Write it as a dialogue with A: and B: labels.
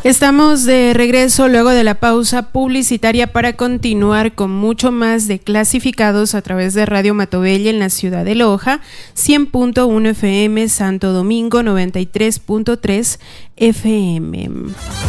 A: Estamos de regreso luego de la pausa publicitaria para continuar con mucho más de Clasificados a través de Radio Matobella en la ciudad de Loja, 100.1 FM, Santo Domingo, 93.3 FM.